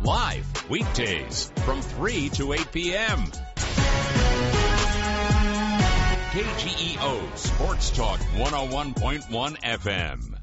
Live weekdays from 3 to 8 p.m. KGEO Sports Talk 101.1 FM.